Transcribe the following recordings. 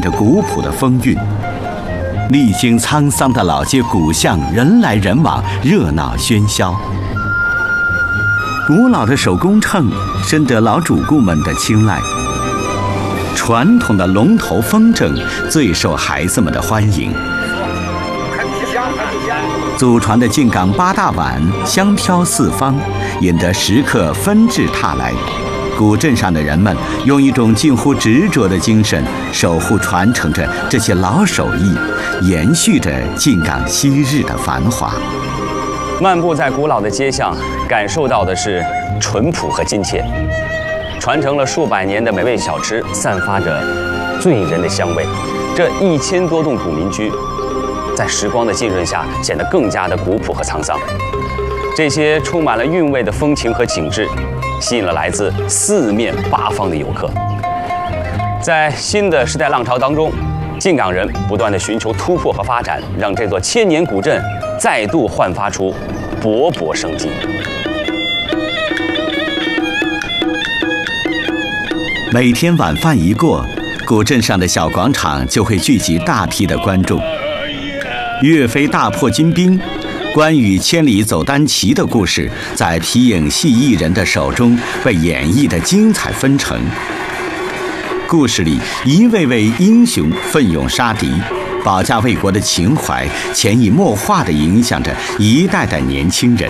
着古朴的风韵。历经沧桑的老街古巷，人来人往，热闹喧嚣。古老的手工秤深得老主顾们的青睐，传统的龙头风筝最受孩子们的欢迎。祖传的进港八大碗香飘四方，引得食客纷至沓来。古镇上的人们用一种近乎执着的精神，守护传承着这些老手艺，延续着进港昔日的繁华。 漫步在古老的街巷，感受到的是淳朴和亲切。传承了数百年的美味小吃，散发着醉人的香味。这1000多栋古民居，在时光的浸润下，显得更加的古朴和沧桑。这些充满了韵味的风情和景致，吸引了来自四面八方的游客。在新的时代浪潮当中，进港人不断地寻求突破和发展，让这座千年古镇再度焕发出勃勃生机。 每天晚饭一过，古镇上的小广场就会聚集大批的观众。岳飞大破金兵，关羽千里走单骑的故事，在皮影戏艺人的手中被演绎的精彩纷呈。故事里一位位英雄奋勇杀敌，保家卫国的情怀潜移默化地影响着一代代年轻人。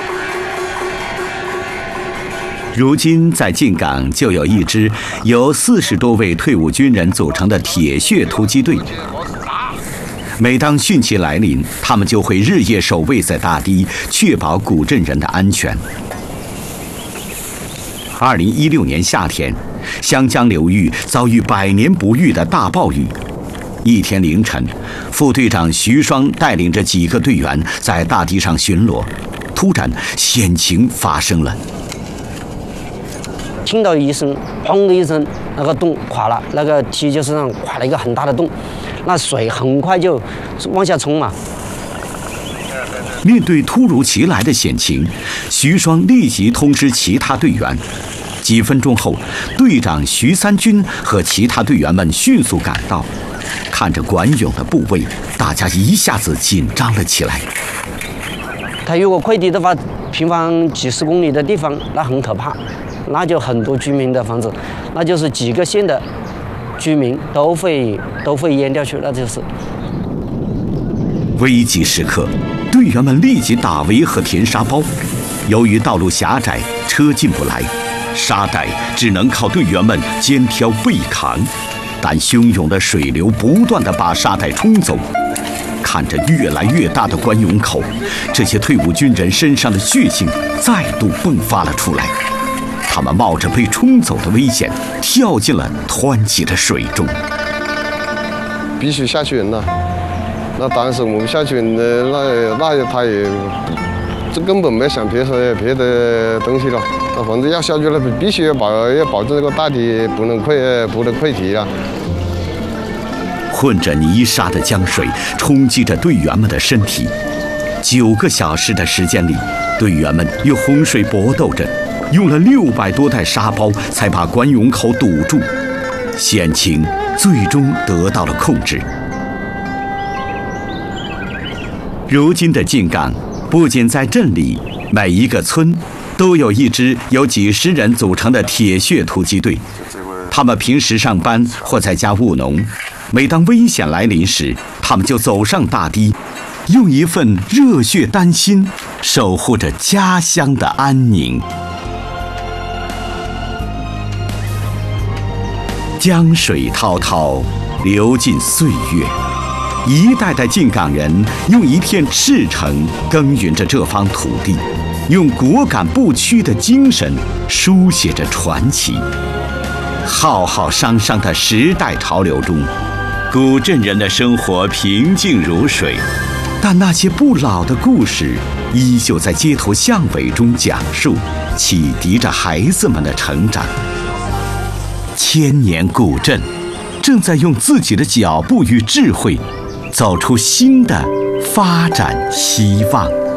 如今在进港就有一支由40多位退伍军人组成的铁血突击队。每当汛期来临，他们就会日夜守卫在大堤，确保古镇人的安全。2016年夏天，湘江流域遭遇100年不遇的大暴雨。一天凌晨，副队长徐双带领着几个队员在大堤上巡逻，突然险情发生了。 听到一声“砰”的一声，那个洞垮了，那个梯就是上垮了一个很大的洞，那水很快就往下冲嘛。 面对突如其来的险情，徐双立即通知其他队员。几分钟后，队长徐三军和其他队员们迅速赶到。看着管涌的部位，大家一下子紧张了起来。 他如果溃堤的话，平方几十公里的地方，那很可怕。那就很多居民的房子，那就是几个县的居民都会淹掉去，那就是危急时刻，队员们立即打围和填沙包。由于道路狭窄，车进不来，沙袋只能靠队员们肩挑背扛，但汹涌的水流不断地把沙袋冲走。看着越来越大的关涌口，这些退伍军人身上的血性再度迸发了出来。他们冒着被冲走的危险，跳进了湍急的水中。 必须下去人了。那当时我们下去人的那他也，这根本没想别的东西了。那反正要下去了，必须要保证这个大堤不能溃堤啊。 混着泥沙的江水冲击着队员们的身体。9个小时的时间里，队员们与洪水搏斗着。用了600多袋沙包才把关涌口堵住，险情最终得到了控制。如今的进港，不仅在镇里，每一个村都有一支由几十人组成的铁血突击队。他们平时上班或在家务农，每当危险来临时，他们就走上大堤，用一份热血丹心守护着家乡的安宁。江水滔滔，流尽岁月，一代代进港人用一片赤诚耕耘着这方土地，用果敢不屈的精神书写着传奇。浩浩汤汤的时代潮流中，古镇人的生活平静如水，但那些不老的故事依旧在街头巷尾中讲述，启迪着孩子们的成长。千年古镇正在用自己的脚步与智慧走出新的发展希望。